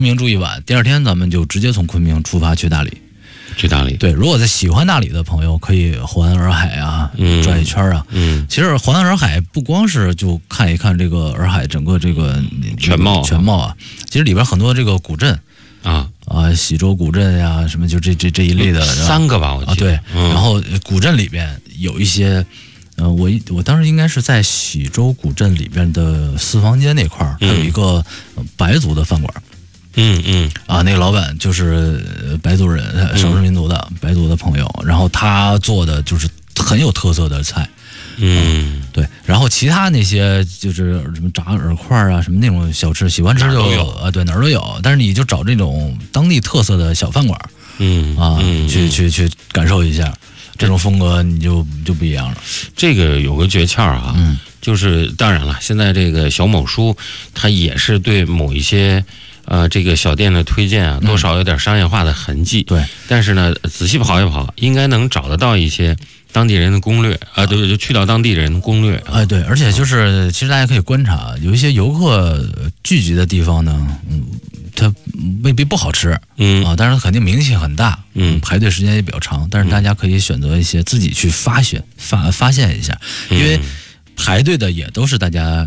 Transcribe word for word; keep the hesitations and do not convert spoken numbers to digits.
明住一晚，第二天咱们就直接从昆明出发去大理。 去大理， 对，如果在喜欢大理的朋友，可以环洱海啊， 嗯、 转一圈啊。 嗯， 其实环洱海不光是就看一看这个洱海整个这个全貌全貌啊，其实里边很多这个古镇啊啊，喜洲古镇呀、啊，什么就这这这一类的三个吧，我记得。 啊，对、嗯，然后古镇里边有一些。呃，我我当时应该是在喜洲古镇里边的四房街那块儿，它有一个白族的饭馆。 嗯嗯啊，那个老板就是白族人，少数民族的、嗯、白族的朋友，然后他做的就是很有特色的菜。 嗯， 啊、对，然后其他那些就是什么炸饵块啊，什么那种小吃，喜欢吃就有啊，对，哪儿都有。但是你就找这种当地特色的小饭馆， 嗯啊， 嗯去去去感受一下。这种风格你就就不一样了。 这个有个诀窍啊， 嗯， 就是当然了，现在这个小某书它也是对某一些呃这个小店的推荐啊，多少有点商业化的痕迹。 对、嗯， 但是呢，仔细跑一跑，应该能找得到一些当地人的攻略啊，对，就去到当地人的攻略。 哎，对，而且就是其实大家可以观察，有一些游客聚集的地方呢，嗯。它未必不好吃， 嗯啊，当然肯定名气很大， 嗯， 排队时间也比较长，但是大家可以选择一些自己去发现、发发现一下，因为排队的也都是大家